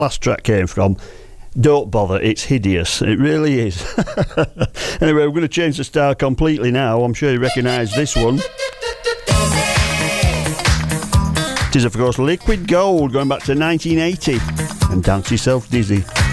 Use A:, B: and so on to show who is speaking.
A: last track came from. Don't bother, it's hideous. It really is. Anyway, we're going to change the style completely now. I'm sure you recognise this one. It is, of course, Liquid Gold, going back to 1980. And Dance Yourself Dizzy.